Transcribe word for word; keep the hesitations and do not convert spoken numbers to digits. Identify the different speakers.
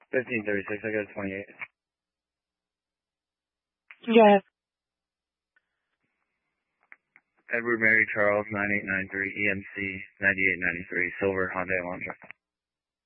Speaker 1: fifteen thirty-six, I got a twenty-eight.
Speaker 2: Yeah.
Speaker 1: Edward Mary Charles, nine eight nine three, E M C, ninety-eight ninety-three, silver Hyundai Elantra.